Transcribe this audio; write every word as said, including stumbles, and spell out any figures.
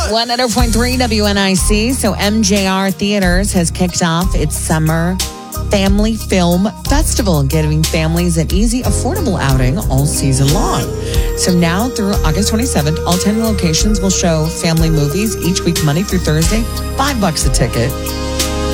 one hundred point three W N I C. So M J R Theaters has kicked off its summer Family Film Festival, giving families an easy, affordable outing all season long. So now through August twenty-seventh, all ten locations will show family movies each week, Monday through Thursday, five bucks a ticket.